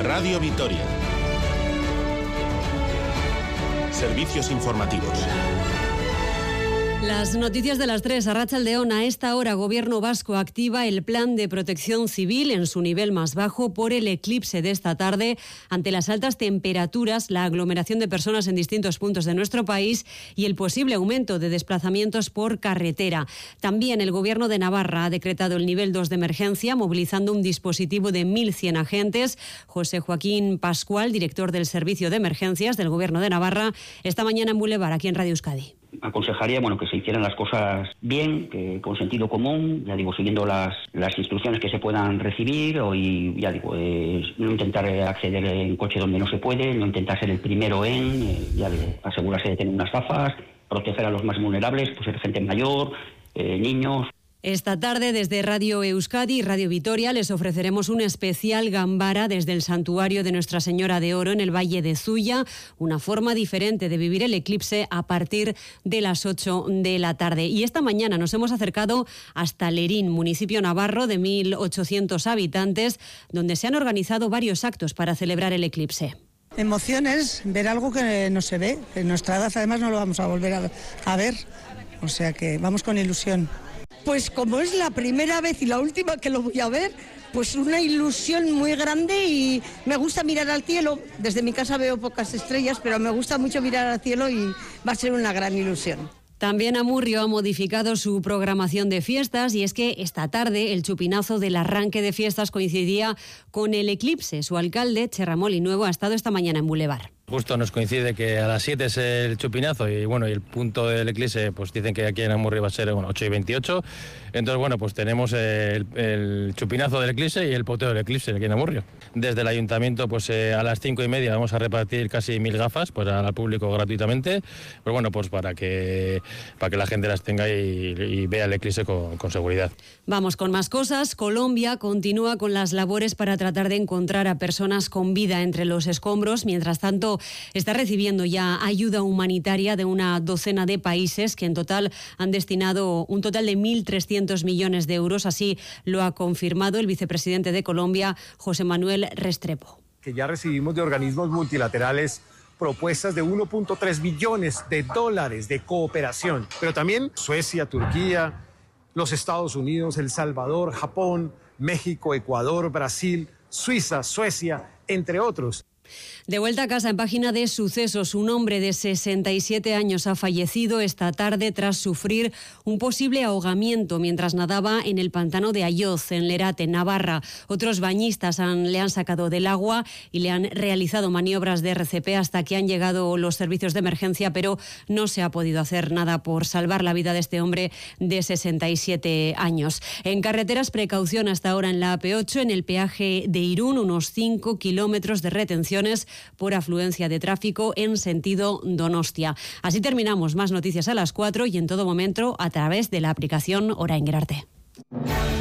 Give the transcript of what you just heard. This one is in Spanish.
Radio Vitoria. Servicios informativos. Las noticias de las 3, Arratsaldeon. A esta hora, Gobierno vasco activa el plan de protección civil en su nivel más bajo por el eclipse de esta tarde. Ante las altas temperaturas, la aglomeración de personas en distintos puntos de nuestro país y el posible aumento de desplazamientos por carretera. También el Gobierno de Navarra ha decretado el nivel 2 de emergencia, movilizando un dispositivo de 1.100 agentes. José Joaquín Pascual, director del Servicio de Emergencias del Gobierno de Navarra, esta mañana en Boulevard, aquí en Radio Euskadi. Aconsejaría, que se hicieran las cosas bien, que con sentido común, siguiendo las instrucciones que se puedan recibir, no intentar acceder en coche donde no se puede, no intentar ser el primero asegurarse de tener unas gafas, proteger a los más vulnerables, ser gente mayor, niños. Esta tarde, desde Radio Euskadi y Radio Vitoria, les ofreceremos un especial gambara desde el santuario de Nuestra Señora de Oro en el Valle de Zuya, una forma diferente de vivir el eclipse a partir de las 8 de la tarde. Y esta mañana nos hemos acercado hasta Lerín, municipio navarro de 1.800 habitantes, donde se han organizado varios actos para celebrar el eclipse. Emociones, ver algo que no se ve, en nuestra edad además no lo vamos a volver a ver, o sea que vamos con ilusión. Pues como es la primera vez y la última que lo voy a ver, pues una ilusión muy grande y me gusta mirar al cielo. Desde mi casa veo pocas estrellas, pero me gusta mucho mirar al cielo y va a ser una gran ilusión. También Amurrio ha modificado su programación de fiestas y es que esta tarde el chupinazo del arranque de fiestas coincidía con el eclipse. Su alcalde, Txerra Molinuevo, ha estado esta mañana en Boulevard. Justo nos coincide que a las 7 es el chupinazo y el punto del eclipse, pues dicen que aquí en Amurrio va a ser 8:28. Entonces, pues tenemos el chupinazo del eclipse y el poteo del eclipse aquí en Amurrio. Desde el ayuntamiento, pues a las 5:30 vamos a repartir casi 1.000 gafas pues al público gratuitamente. Pues para que la gente las tenga y vea el eclipse con seguridad. Vamos con más cosas. Colombia continúa con las labores para tratar de encontrar a personas con vida entre los escombros. Mientras tanto, está recibiendo ya ayuda humanitaria de una docena de países que en total han destinado un total de 1.300 millones de euros. Así lo ha confirmado el vicepresidente de Colombia, José Manuel Restrepo. Que ya recibimos de organismos multilaterales propuestas de 1.3 billones de dólares de cooperación, pero también Suecia, Turquía, los Estados Unidos, El Salvador, Japón, México, Ecuador, Brasil, Suiza, Suecia, entre otros. De vuelta a casa, en página de sucesos, un hombre de 67 años ha fallecido esta tarde tras sufrir un posible ahogamiento mientras nadaba en el pantano de Ayoz, en Lerate, Navarra. Otros bañistas le han sacado del agua y le han realizado maniobras de RCP hasta que han llegado los servicios de emergencia, pero no se ha podido hacer nada por salvar la vida de este hombre de 67 años. En carreteras, precaución hasta ahora en la AP8, en el peaje de Irún, unos 5 kilómetros de retenciones por afluencia de tráfico en sentido Donostia. Así terminamos. Más noticias a las 4 y en todo momento a través de la aplicación Orain Gerarte.